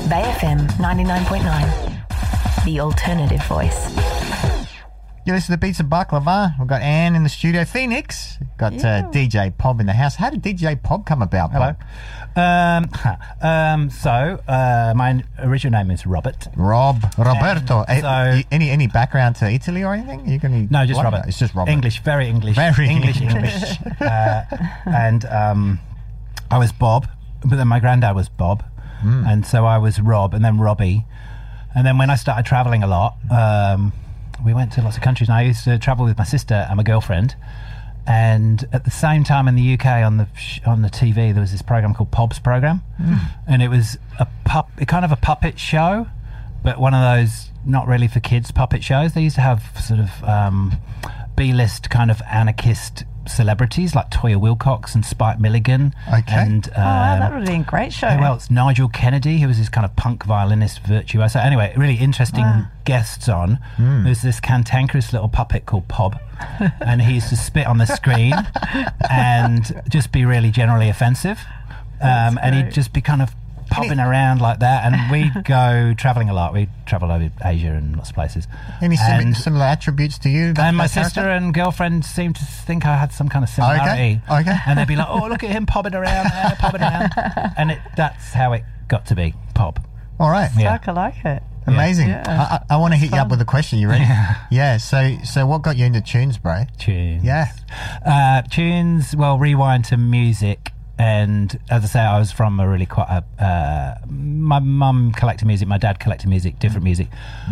Bay FM 99.9, the alternative voice. You listen to Beats and Baklava. We've got Anne in the studio. Phoenix. Got DJ Pob in the house. How did DJ Pob come about, Pob? Hello. My original name is Robert. Roberto. So, any background to Italy or anything? No, just Robert. It's just Robert. English, very English. Very English. And I was Bob, but then my granddad was Bob. And so I was Rob and then Robbie. And then when I started travelling a lot, we went to lots of countries, and I used to travel with my sister and my girlfriend. And at the same time in the UK on the TV, there was this program called Pob's Program, and it was kind of a puppet show, but one of those not really for kids puppet shows. They used to have sort of B-list kind of anarchist celebrities like Toyah Wilcox and Spike Milligan. Okay. And that would be a great show. Well, it's Nigel Kennedy, who was this kind of punk violinist virtuoso. Anyway, really interesting guests on. There's this cantankerous little puppet called Pob, and he used to spit on the screen and just be really generally offensive. And he'd just be kind of popping around like that, and we'd go travelling a lot. We'd travel over Asia and lots of places. Any similar attributes to you? And my sister and girlfriend seemed to think I had some kind of similarity. Okay. And they'd be like, "Oh, look at him popping around there, popping around," and that's how it got to be Pob. All right. Yeah. I like it. Amazing. Yeah. I want to hit you up with a question. You ready? Yeah. So what got you into tunes, bro? Tunes. Yeah. Tunes. Well, rewind to music. And as I say, I was from a really my mum collected music, my dad collected music, different music.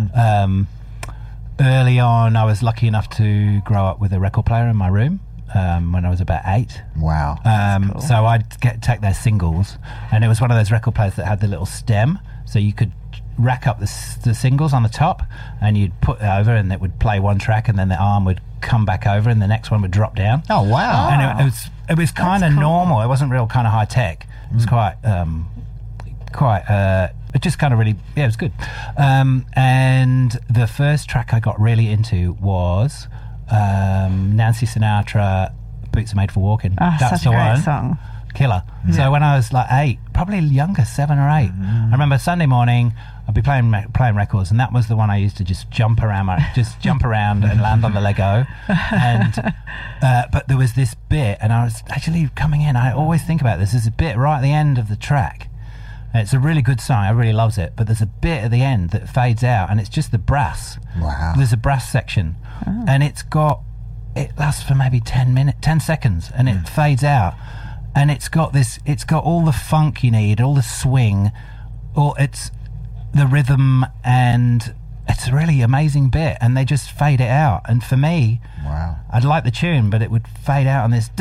Early on, I was lucky enough to grow up with a record player in my room when I was about 8. Wow. Cool. So I'd take their singles, and it was one of those record players that had the little stem, so you could rack up the singles on the top, and you'd put it over, and it would play one track, and then the arm would come back over, and the next one would drop down. Oh, wow. And it was kind of normal. It wasn't real kind of high tech. It was it just kind of really, it was good. And the first track I got really into was Nancy Sinatra, Boots Are Made for Walking. That's such a great song. Killer. Yeah. So when I was like 8, probably younger, 7 or 8, I remember Sunday morning I'd be playing records, and that was the one I used to just jump around and land on the Lego. And but there was this bit, and I was actually coming in. I always think about this. There's a bit right at the end of the track. And it's a really good song. I really loves it. But there's a bit at the end that fades out, and it's just the brass. Wow. There's a brass section, and it lasts for maybe 10 seconds, and it fades out. And it's got all the funk you need, all the swing, it's the rhythm, and it's a really amazing bit, and they just fade it out. And for me, wow, I'd like the tune, but it would fade out on this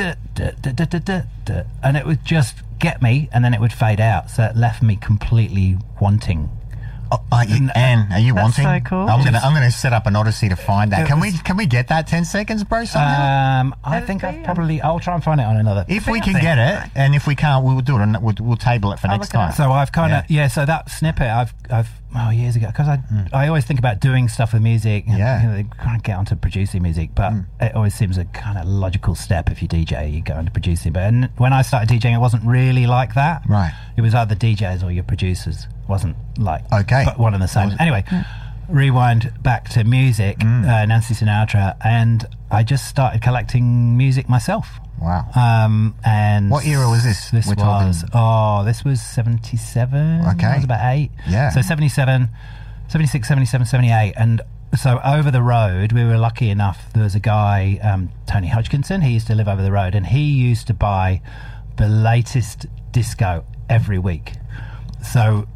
and it would just get me, and then it would fade out, so it left me completely wanting. Anne, are you That's wanting? so cool. I'm gonna set up an Odyssey to find that. Can we get that 10 seconds, bro? Somehow? I think I'll try and find it on another. If we can get it, and if we can't, we'll do it. We'll table it for next time. So I've kind of so that snippet I've years ago, because I always think about doing stuff with music. And, they kind of get onto producing music, but it always seems a kind of logical step. If you DJ, you go into producing. But when I started DJing, it wasn't really like that. Right. It was either DJs or your producers. It wasn't like but one and the same. Anyway, rewind back to music. Nancy Sinatra, and I just started collecting music myself. Wow. And what era was this? This was 77. Okay. I was about 8. Yeah. So 77, 76, 77, 78. And so over the road, we were lucky enough, there was a guy, Tony Hodgkinson, he used to live over the road, and he used to buy the latest disco every week. So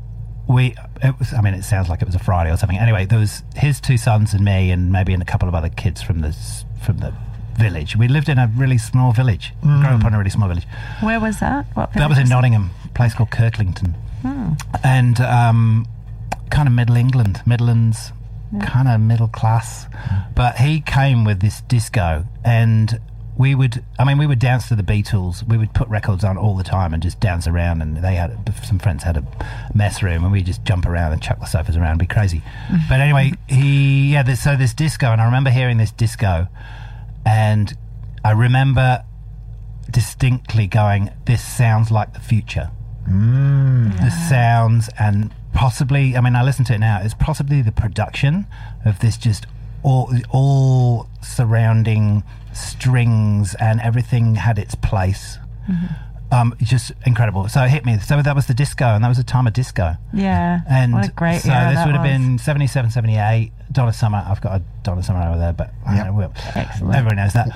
it sounds like it was a Friday or something. Anyway, there was his 2 sons and me, and maybe a couple of other kids from the village. We lived in a really small village. Grew up in a really small village. Where was that? That was in Nottingham, a place called Kirklington. And kind of Midlands, kind of middle class. But he came with this disco, and we would dance to the Beatles. We would put records on all the time and just dance around, and some friends had a mess room, and we'd just jump around and chuck the sofas around and be crazy. But anyway, so this disco, and I remember hearing this disco, and I remember distinctly going, this sounds like the future. The sounds and possibly, I mean, I listen to it now, it's possibly the production of this just all surrounding strings and everything had its place. Just incredible. So it hit me. So that was the disco, and that was the time of disco. Yeah. And what a great so era this that would have was. been 77, 78. Donna Summer. I've got a Donna Summer over there, but I don't know, Excellent. everyone knows that.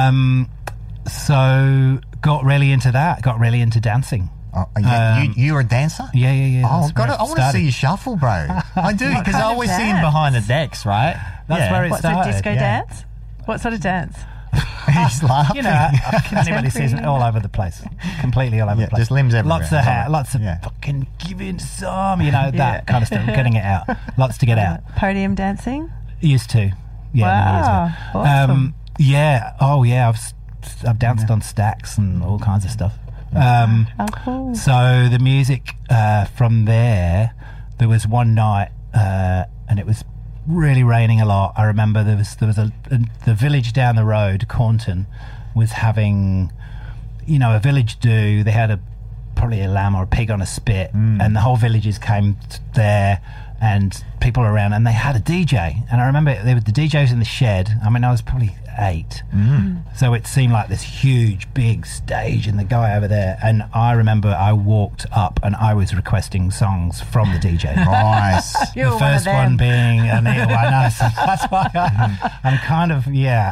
So got really into that. Got really into dancing. Oh, yeah, you're a dancer? Yeah. Oh, That's where it I want to started. see you shuffle, bro. I do, because I kind of always see him dance? behind the decks, right? That's where it What's started. a disco yeah. dance? What sort of dance? He's laughing. You know, anybody sees it all over the place, completely all over Yeah, the place. just limbs everywhere. Lots of hair, lots of Yeah. fucking giving some, you know, that kind of stuff. Getting it out, lots to get out. Podium dancing? Used to, yeah. Wow, Years ago. awesome. Yeah. Oh, yeah. I've danced on stacks and all kinds of stuff. Oh, cool. So the music from there was one night, and it was really raining a lot. I remember there was the village down the road, Cornton, was having, you know, a village do. They had probably a lamb or a pig on a spit, and the whole villagers came there, and people around, and they had a DJ. And I remember there were the DJs in the shed. I mean, I was probably 8, so it seemed like this huge big stage and the guy over there. And I remember I walked up and I was requesting songs from the DJ. Nice. You're The one of first them. one being Anita. I know, so that's why I'm kind of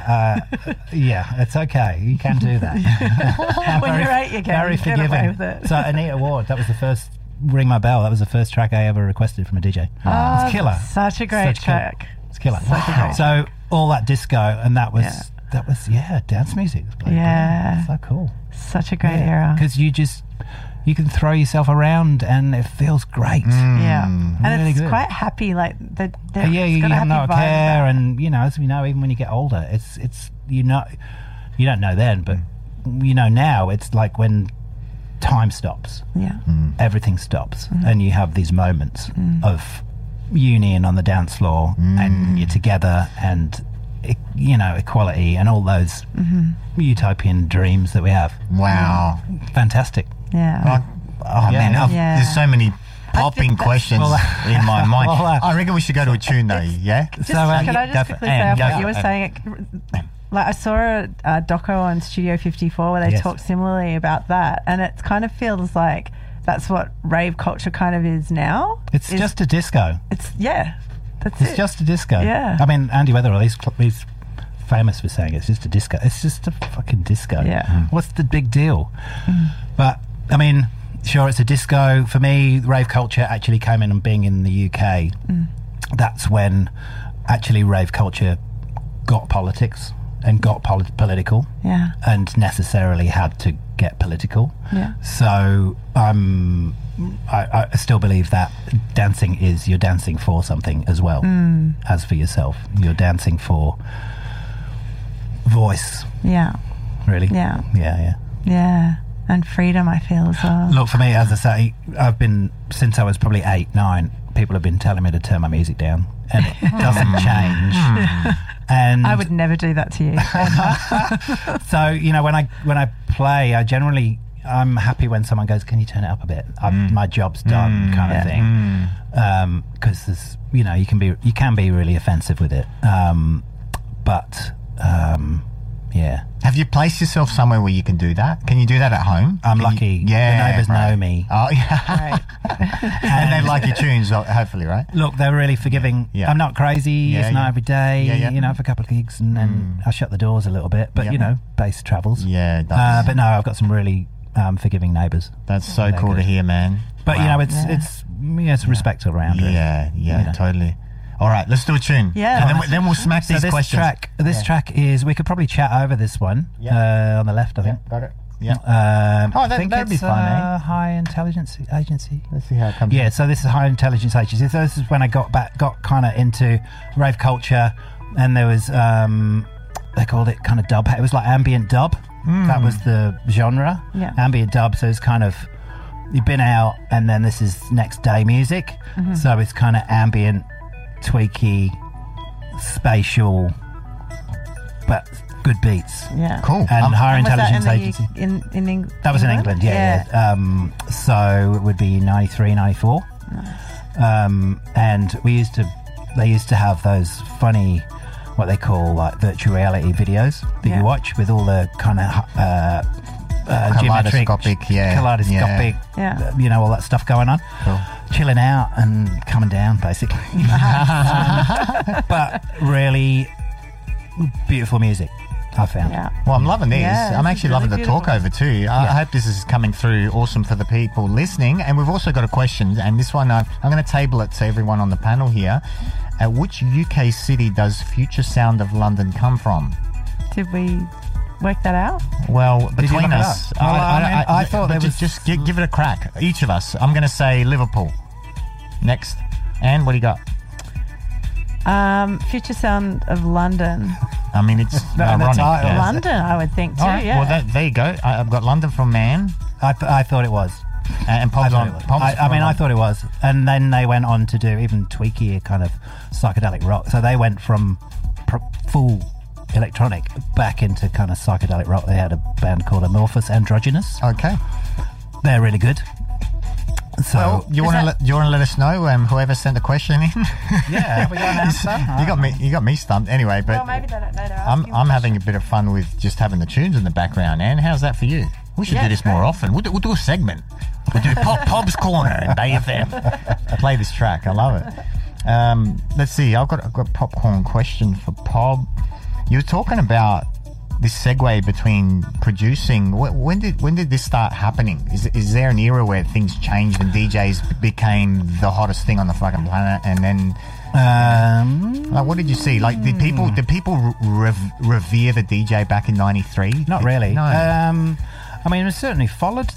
it's okay. You can do that. When you're 8, you can very get away forgiving. with it. So Anita Ward, that was the first. Ring My Bell. That was the first track I ever requested from a DJ. Oh, It's killer. Such a great Such killer. track. It's killer. Such a great So all that disco, and that was Yeah. dance music. It was bloody Yeah. great. So cool. Such a great era. Because you can throw yourself around and it feels great. Yeah. And Really it's good. quite happy, like You have no care, and you know, as we know, even when you get older, it's you don't know then, but you know now, it's like when time stops, everything stops, and you have these moments of union on the dance floor, and you're together, and you know, equality and all those utopian dreams that we have. Wow. Fantastic. Yeah. Oh, man. Yeah. There's so many popping think that's- questions Well, in my mind. well, I reckon we should go to a tune, though, yeah? Just, So, can I go just for it. quickly say off Go what for you were it. saying? Like, I saw a doco on Studio 54 where they Yes. talked similarly about that, and it kind of feels like that's what rave culture kind of is now. It's just a disco. That's It's it. just a disco. Yeah. I mean, Andy Weatherall, he's famous for saying it's just a disco. It's just a fucking disco. Yeah. What's the big deal? But, I mean, sure, it's a disco. For me, rave culture actually came in and being in the UK. That's when actually rave culture got politics and got political. Yeah. And necessarily had to get political. Yeah. So I still believe that you're dancing for something as well as for yourself. You're dancing for voice, Yeah. really. Yeah. Yeah. Yeah. And freedom, I feel, as well. Look, for me, as I say, I've been, since I was probably 8, 9, people have been telling me to turn my music down, and it doesn't change. And I would never do that to you. so, you know, when I play, I'm happy when someone goes, "Can you turn it up a bit? My job's done," kind of thing. Because there's, you know, you can be really offensive with it. But yeah, Have you placed yourself somewhere where you can do that? Can you do that at home? I'm Can lucky. You, yeah, The neighbours right. know me. Oh, yeah. Right. And they like your tunes, hopefully, right? Look, they're really forgiving. Yeah. I'm not crazy. Yeah, it's not yeah. every day. Yeah, yeah. You know, I have a couple of gigs, and then I shut the doors a little bit. But Yeah. you know, bass travels. Yeah, it does. But no, I've got some really forgiving neighbours. That's so They're cool to good. hear, man. But Wow. you know, it's respect around. Really. Yeah, You know. totally. All right, let's do a tune. Yeah. And then we'll smack So these this questions. track is, we could probably chat over this one on the left, I think. Got it. Yeah. I that- think that'd be it's fun, eh? High Intelligence Agency. Let's see how it comes. Yeah, so this is High Intelligence Agency. So this is when I got kind of into rave culture, and there was they called it kind of dub. It was like ambient dub. That was the genre. Yeah. Ambient dub. So it's kind of, you've been out, and then this is next day music. So it's kind of ambient, tweaky, spatial, but good beats. Yeah. Cool. And higher And was that intelligence in agency. In England? That was in England, yeah. So it would be 93, 94. And they used to have those funny, what they call like virtual reality videos that Yeah. you watch with all the kind of Kaleidoscopic, kaleidoscopic, Yeah. you know, all that stuff going on. Cool. Chilling out and coming down, basically. But really beautiful music, I found. Yeah. Well, I'm loving these. Yeah, I'm this actually is loving really the talk beautiful. over too. I hope this is coming through awesome for the people listening. And we've also got a question, and this one I'm going to table it to everyone on the panel here. Which UK city does Future Sound of London come from? Did we work that out? Well, you between look it us, up? Well, I thought but there was- just give it a crack. Each of us. I'm going to say Liverpool. Next. Anne, what do you got? Future Sound of London. I mean, it's No, the ironic. title. yeah. London, I would think too. All right. Yeah. Well, there you go. I've got London from Man, I thought it was. and Pom's on. Pom's I mean, I thought it was. And then they went on to do even tweakier kind of psychedelic rock. So they went from full electronic back into kind of psychedelic rock. They had a band called Amorphous Androgynous. Okay. They're really good. So Well, you want to let us know whoever sent the question in? yeah, have we got an answer? You got me stumped anyway. But well, maybe they don't know. They're I'm asking. having a bit of fun with just having the tunes in the background. Anne, how's that for you? We should Yeah, do this it's more great. often. We'll do a segment. We'll do Pob's Corner and Bay FM. Play this track. I love it. Let's see. I've got a popcorn question for Pob. You were talking about this segue between producing. When did this start happening? Is there an era where things changed and DJs became the hottest thing on the fucking planet? And then, like, what did you see? Like, did people revere the DJ back in '93? Not really. No. I mean, I certainly followed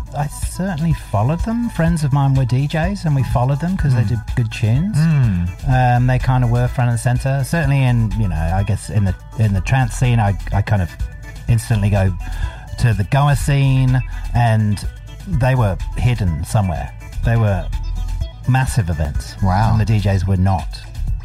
them. Friends of mine were DJs, and we followed them because they did good tunes. They kind of were front and center. Certainly, in I guess in the trance scene, I kind of instantly go to the Goa scene, and they were hidden somewhere. They were massive events. Wow. And the DJs were not.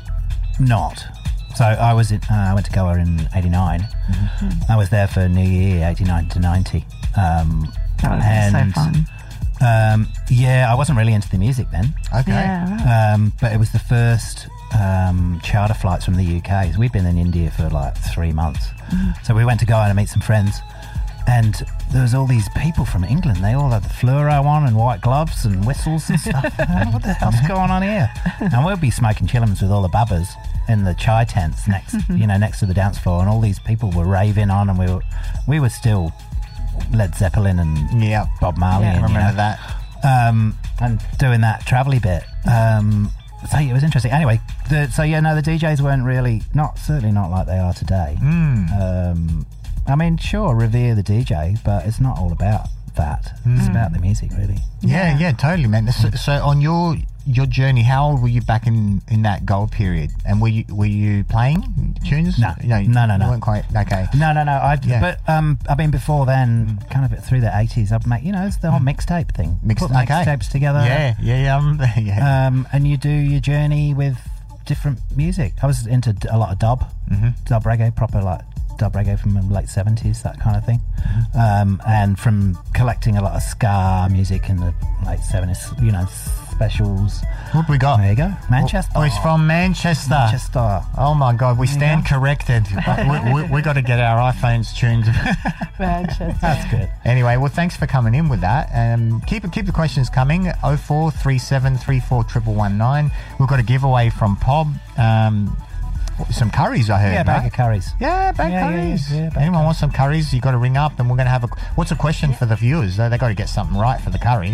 So I was I went to Goa in '89. I was there for New Year, '89 to '90. That would be so fun. Yeah, I wasn't really into the music then, Okay. Yeah. but it was the first charter flights from the UK. So we'd been in India for like 3 months, so we went to Goa to meet some friends, and there was all these people from England. They all had the fluoro on and white gloves and whistles and stuff. What the hell's going on here? And we'd be smoking chillums with all the babbas in the chai tents next to the dance floor, and all these people were raving on, and we were still Led Zeppelin and Yeah. Bob Marley. Yeah. And, Remember that? and doing that travel-y bit. So it was interesting. Anyway, the DJs weren't really certainly not like they are today. I mean, sure, revere the DJ, but it's not all about that. It's about the music, really. Yeah, totally, man. So on your journey, how old were you back in that gold period? And were you playing tunes? No. You No. You weren't quite okay. No. Yeah. But I mean, before then, kind of through the 80s, I'd make it's the whole mixtape thing. Put mixtapes together. Yeah. And you do your journey with different music. I was into a lot of dub reggae, proper like dub reggae from the late 70s, that kind of thing. And from collecting a lot of ska music in the late 70s, specials. What we got? There you go. Manchester. Oh, he's from Manchester. Manchester. Oh my God, we you stand go. corrected. we got to get our iPhones tuned. Manchester. That's good. Anyway, well, thanks for coming in with that. Keep the questions coming. 0437 34 119. We've got a giveaway from Pob. Some curries, I heard. Yeah, bag right? of curries. Yeah, bag curries. Yeah, bag Anyone wants some curries? You got to ring up, and we're going to have what's a question for the viewers? They got to get something right for the curry.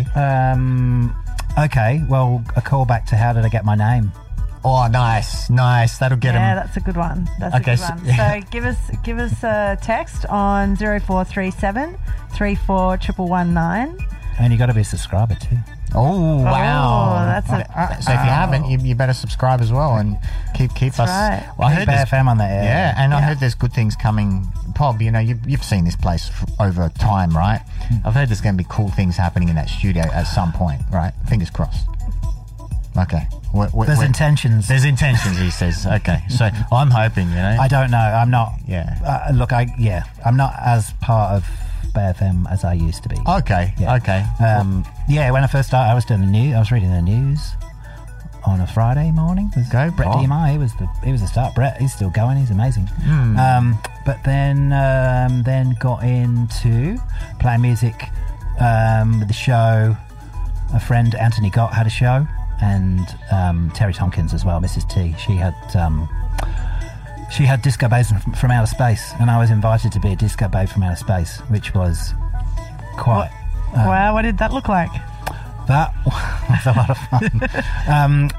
Okay, well, a call back to how did I get my name? Oh, nice. That'll get Yeah, them. that's a good one. That's Okay, a good one. So give us a text on 0437 34 119. And you got to be a subscriber too. Oh, wow. Oh, that's so if you haven't, you better subscribe as well and keep us. right. Well, I heard Keep there's- FM on the air. Yeah, and I heard there's good things coming. Pob, you've seen this place over time, right? I've heard there's going to be cool things happening in that studio at some point, right? Fingers crossed. Okay. There's intentions. There's intentions, he says. Okay. So I'm hoping, I don't know. I'm not. Yeah. Look, I'm not as part of Bay FM as I used to be. Okay. Yeah. Okay. When I first started, I was doing the news. I was reading the news on a Friday morning. With Go, Brett Bob. DMI. He was the start. Brett, he's still going. He's amazing. But then got into playing music with the show. A friend, Anthony Gott, had a show, and Terry Tompkins as well, Mrs. T. She had Disco Babes from Outer Space, and I was invited to be a Disco Babe from Outer Space, which was quite... Wow, what did that look like? That was a lot of fun.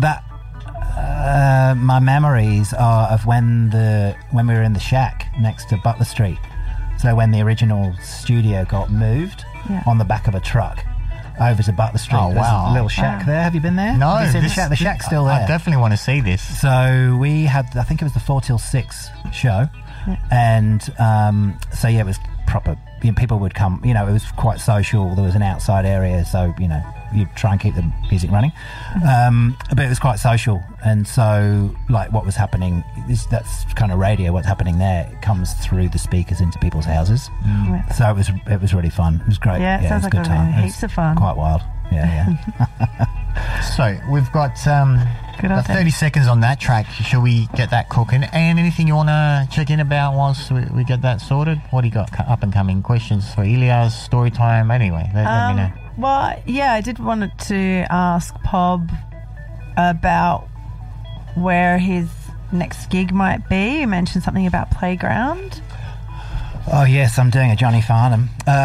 My memories are of when we were in the shack next to Butler Street. So when the original studio got moved on the back of a truck over to Butler Street. Oh, There's wow. a little shack there. Have you been there? No. Have you seen the shack? The shack's still there. I definitely want to see this. So we had, I think it was the 4 till 6 show. And it was proper. People would come, it was quite social. There was an outside area, so, you'd try and keep the music running. But it was quite social. And so, like, what was happening, that's kind of radio, what's happening there, it comes through the speakers into people's houses. So it was really fun. It was great. Yeah, it sounds it was like a good time. heaps of fun. Quite wild. Yeah. So we've got Good on 30 seconds on that track. Shall we get that cooking? And anything you want to check in about whilst we get that sorted? What do you got up and coming? Questions for Elias, story time? Anyway, let me know. Well, yeah, I did want to ask Pob about where his next gig might be. You mentioned something about Playground. Oh, yes, I'm doing a Johnny Farnham.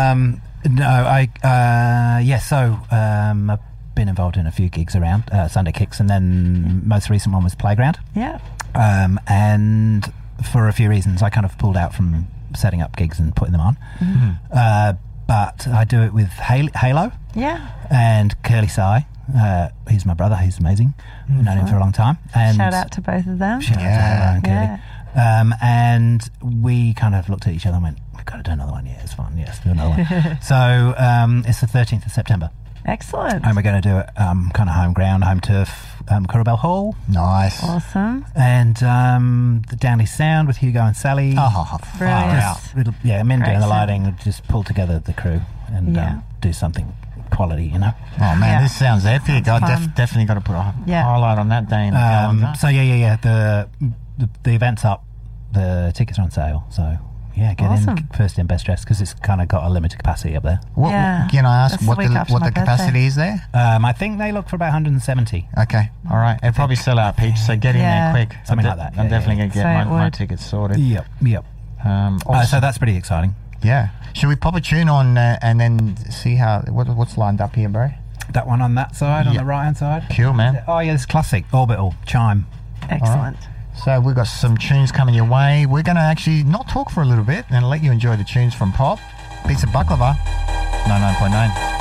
I've been involved in a few gigs around, Sunday Kicks, and then most recent one was Playground. Yeah. And for a few reasons, I kind of pulled out from setting up gigs and putting them on. But I do it with Halo. Yeah. And Curly Sai. He's my brother. He's amazing. I've known him for a long time. And Shout out to both of them. Shout out to Halo and Curly. And we kind of looked at each other and went, we've got to do another one. Yeah, it's fun. Yeah, let's do another one. So it's the 13th of September. Excellent. And we're going to do it kind of home ground, home turf, Corabell Hall. Nice. Awesome. And the Downey Sound with Hugo and Sally. Oh, Brilliant. far out. Men Great doing the sound. lighting, just pull together the crew and do something quality, Oh, man, Yeah. this sounds epic. I fun. definitely got to put a Yeah. highlight on that day in the calendar. So, the event's up. The tickets are on sale. So, get Awesome. in first in, best dressed, because it's kind of got a limited capacity up there. Yeah. Can I ask That's the what week after the my birthday. capacity is there? I think they look for about 170. Okay, all right. It'll probably sell out, Peach, so get in Yeah. there quick. Something like that, I'm yeah, definitely yeah. going to get So it my would. tickets sorted. Yep. Awesome. So that's pretty exciting. Yeah. Should we pop a tune on and then see what's lined up here, bro? That one on that side, on Yeah. the right-hand side. Cool, man. Oh, yeah, it's classic. Orbital, Chime. Excellent. So we've got some tunes coming your way. We're going to actually not talk for a little bit and let you enjoy the tunes from Pop. Pizza Baklava, 99.9.